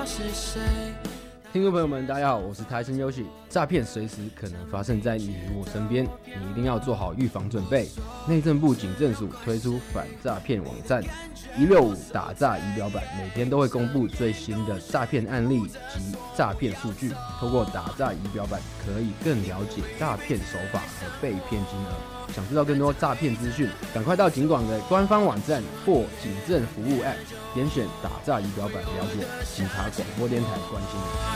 是谁。 听众朋友们，大家好，我是台生优喜。诈骗随时可能发生在你我身边，你一定要做好预防准备。内政部警政署推出反诈骗网站165打诈仪表板，每天都会公布最新的诈骗案例及诈骗数据。透过打诈仪表板，可以更了解诈骗手法和被骗金额。想知道更多诈骗资讯，赶快到警广的官方网站或警政服务 App， 点选打诈仪表板了解。警察广播电台关心你。